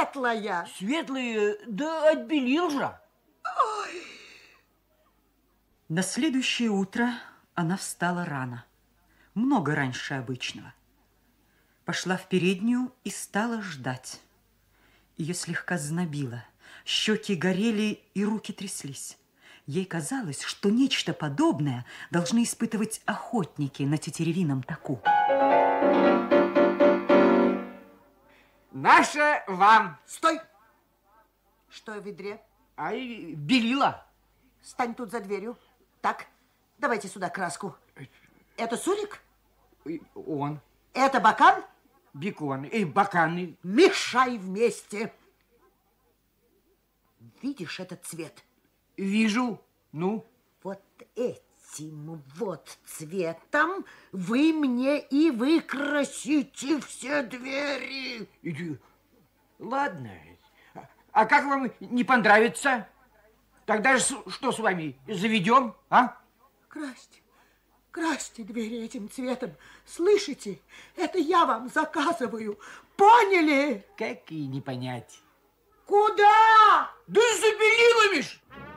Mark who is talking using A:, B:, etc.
A: светлая.
B: Светлые, да отбелил же.
A: Ой.
C: На следующее утро она встала рано, много раньше обычного. Пошла в переднюю и стала ждать. Ее слегка знобило, щеки горели и руки тряслись. Ей казалось, что нечто подобное должны испытывать охотники на тетеревином таку.
B: Наша вам.
A: Стой! Что в ведре?
B: Ай, белила.
A: Стань тут за дверью. Так, давайте сюда краску. Это Сурик?
B: Он.
A: Это Бакан?
B: Бекон. И баканы.
A: Мешай вместе. Видишь этот цвет?
B: Вижу. Ну?
A: Вот этим вот цветом вы мне и выкрасите все двери.
B: Ладно. А как вам не понравится? Тогда же что с вами? Заведем, а?
A: Красьте двери этим цветом. Слышите? Это я вам заказываю. Поняли?
B: Как и не понять.
A: Куда?
B: Да за белилами ж!